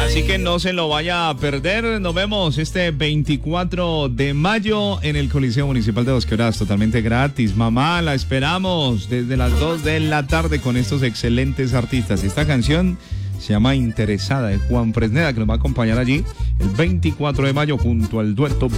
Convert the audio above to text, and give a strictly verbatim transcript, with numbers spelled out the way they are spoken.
Así que no se lo vaya a perder. Nos vemos este veinticuatro de mayo en el Coliseo Municipal de Dos Quebradas, totalmente gratis. Mamá, la esperamos desde las dos de la tarde con estos excelentes artistas. Esta canción se llama Interesada, de Juan Fresneda, que nos va a acompañar allí el veinticuatro de mayo junto al dueto